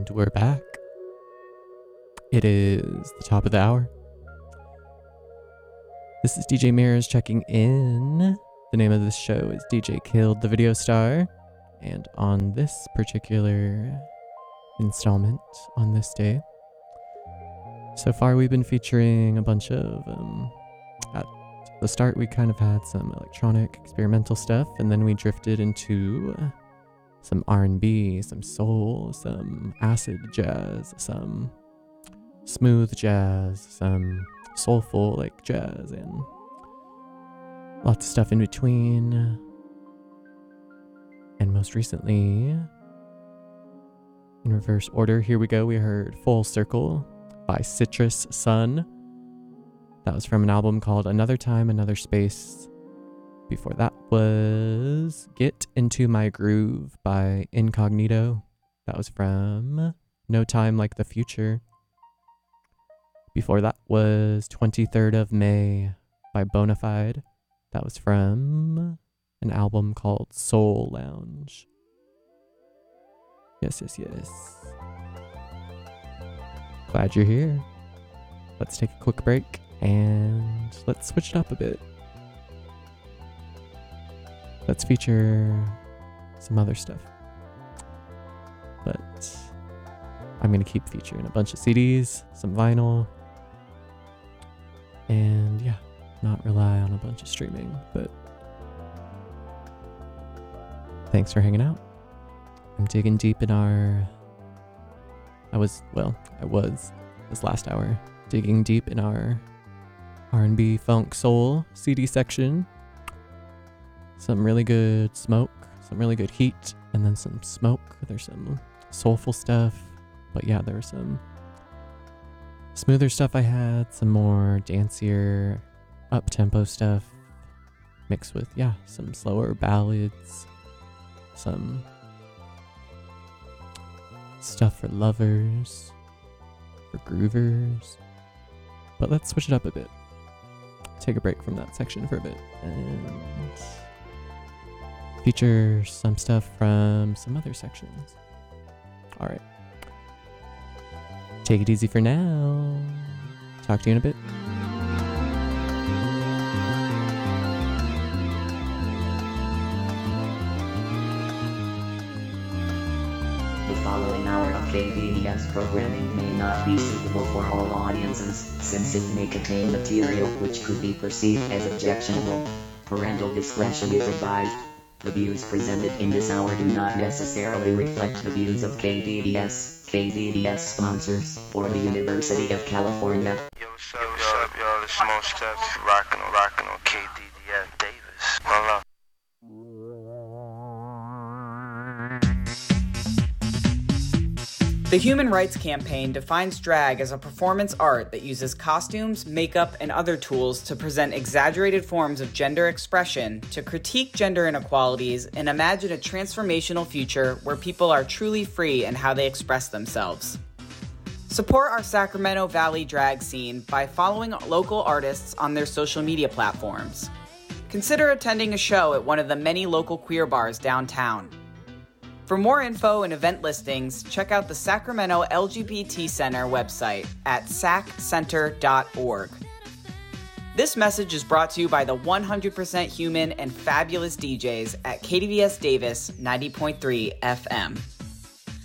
And we're back. It is the top of the hour. This is DJ Mirrors checking in. The name of this show is DJ Killed the Video Star. And on this particular installment, on this day, so far we've been featuring a bunch of, at the start we kind of had some electronic experimental stuff, and then we drifted into some R&B, some soul, some acid jazz, some smooth jazz, some soulful like jazz, and lots of stuff in between. And most recently, in reverse order, here we go, we heard Full Circle by Citrus Sun. That was from an album called Another Time, Another Space. Before that was Get Into My Groove by Incognito. That was from No Time Like the Future. Before that was 23rd of May by Bonafide. That was from an album called Soul Lounge. Yes. Glad you're here. Let's take a quick break and let's switch it up a bit. Let's feature some other stuff. But I'm going to keep featuring a bunch of CDs, some vinyl, and yeah, not rely on a bunch of streaming. But thanks for hanging out. I'm digging deep in I was this last hour, digging deep in our R&B, funk, soul CD section. Some really good smoke, some really good heat, and then some smoke. There's some soulful stuff, but yeah, there was some smoother stuff I had, some more dancier, up-tempo stuff, mixed with, some slower ballads, some stuff for lovers, for groovers. But let's switch it up a bit. Take a break from that section for a bit and feature some stuff from some other sections. All right. Take it easy for now. Talk to you in a bit. The following hour of KBDS programming may not be suitable for all audiences, since it may contain material which could be perceived as objectionable. Parental discretion is advised. The views presented in this hour do not necessarily reflect the views of KBDS sponsors, or the University of California. Yo, what's up, y'all? This is Mo Steps, rockin' on KDDS Davis. One love. The Human Rights Campaign defines drag as a performance art that uses costumes, makeup, and other tools to present exaggerated forms of gender expression, to critique gender inequalities, and imagine a transformational future where people are truly free in how they express themselves. Support our Sacramento Valley drag scene by following local artists on their social media platforms. Consider attending a show at one of the many local queer bars downtown. For more info and event listings, check out the Sacramento LGBT Center website at saccenter.org. This message is brought to you by the 100% human and fabulous DJs at KDVS Davis 90.3 FM.